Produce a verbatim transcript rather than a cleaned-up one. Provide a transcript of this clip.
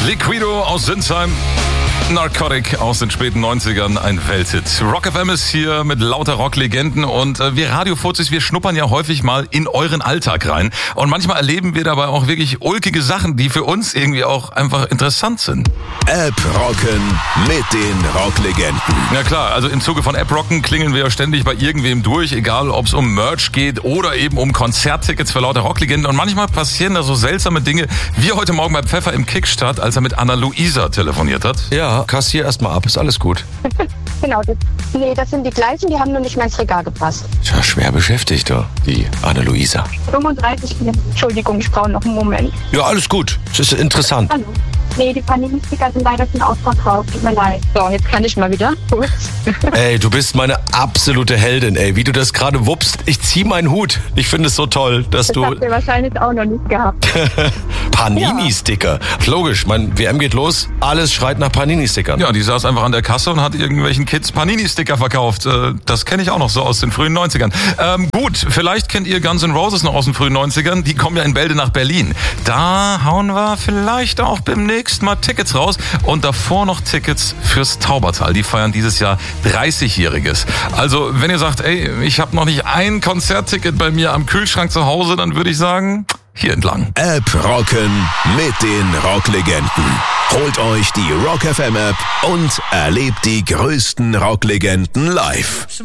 Liquido aus Sinsheim. Narcotic aus den späten neunzigern, ein Welthit. Rock F M ist hier mit lauter Rocklegenden und äh, wir Radiofuzis, wir schnuppern ja häufig mal in euren Alltag rein. Und manchmal erleben wir dabei auch wirklich ulkige Sachen, die für uns irgendwie auch einfach interessant sind. App Rocken mit den Rocklegenden. Ja klar, also im Zuge von App Rocken klingeln wir ja ständig bei irgendwem durch, egal ob es um Merch geht oder eben um Konzerttickets für lauter Rocklegenden. Und manchmal passieren da so seltsame Dinge, wie heute Morgen bei Pfeffer im Kickstart, als er mit Anna-Luisa telefoniert hat. Ja, kassier erstmal ab, ist alles gut. Genau, das, nee, das sind die gleichen, die haben nur nicht mehr ins Regal gepasst. Tja, schwer beschäftigt, da, die Anna-Luisa. fünfunddreißig Minuten. Entschuldigung, ich brauche noch einen Moment. Ja, alles gut. Das ist interessant. Hallo. Nee, die Panini-Sticker sind leider schon ausverkauft. Tut mir leid. So, jetzt kann ich mal wieder. Gut. Ey, du bist meine absolute Heldin, ey. Wie du das gerade wuppst. Ich zieh meinen Hut. Ich finde es so toll, dass Das du... habt ihr wahrscheinlich auch noch nicht gehabt. Panini-Sticker. Logisch, mein W M geht los. Alles schreit nach Panini-Stickern. Ja, die saß einfach an der Kasse und hat irgendwelchen Kids Panini-Sticker verkauft. Äh, Das kenne ich auch noch so aus den frühen neunzigern. Ähm, gut, vielleicht kennt ihr Guns N' Roses noch aus den frühen neunzigern. Die kommen ja in Bälde nach Berlin. Da hauen wir vielleicht auch demnächst mal Tickets raus. Und davor noch Tickets fürs Taubertal. Die feiern dieses Jahr dreißigjähriges. Also, wenn ihr sagt, ey, ich habe noch nicht ein Konzertticket bei mir am Kühlschrank zu Hause, dann würde ich sagen, hier entlang. App Rocken mit den Rocklegenden. Holt euch die Rock F M App und erlebt die größten Rocklegenden live.